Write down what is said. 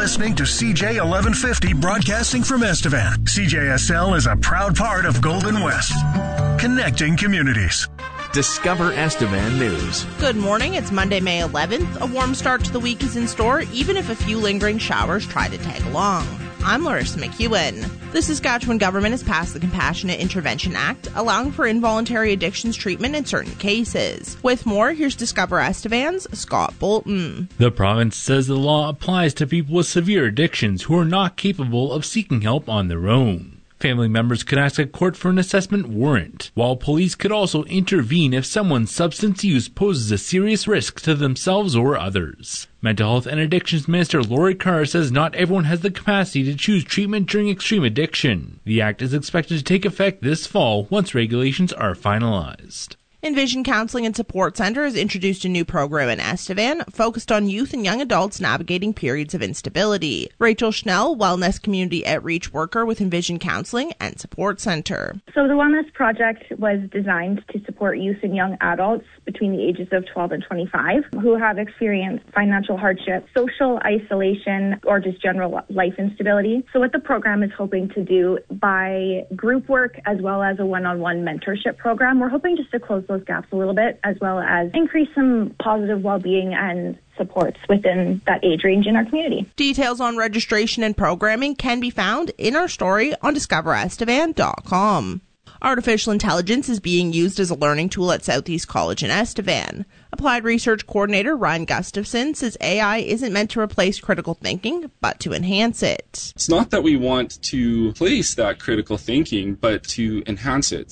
listening to CJ 1150 broadcasting from Estevan. CJSL is a proud part of Golden West, connecting communities. Discover Estevan News. Good morning. It's Monday, May 11th. A warm start to the week is in store, even if a few lingering showers try to tag along. I'm Larissa McEwen. The Saskatchewan government has passed the Compassionate Intervention Act, allowing for involuntary addictions treatment in certain cases. With more, here's Discover Estevan's Scott Bolton. The province says the law applies to people with severe addictions who are not capable of seeking help on their own. Family members could ask a court for an assessment warrant, while police could also intervene if someone's substance use poses a serious risk to themselves or others. Mental Health and Addictions Minister Lori Carr says not everyone has the capacity to choose treatment during extreme addiction. The act is expected to take effect this fall once regulations are finalized. Envision Counseling and Support Center has introduced a new program in Estevan focused on youth and young adults navigating periods of instability. Rachel Schnell, Wellness Community Outreach Worker with Envision Counseling and Support Center. So the Wellness Project was designed to support youth and young adults between the ages of 12 and 25 who have experienced financial hardship, social isolation, or just general life instability. So what the program is hoping to do by group work as well as a one-on-one mentorship program, we're hoping just to close those gaps a little bit, as well as increase some positive well-being and supports within that age range in our community. Details on registration and programming can be found in our story on discoverestevan.com. Artificial intelligence is being used as a learning tool at Southeast College in Estevan. Applied Research Coordinator Ryan Gustafson says AI isn't meant to replace critical thinking, but to enhance it. It's not that we want to replace that critical thinking, but to enhance it.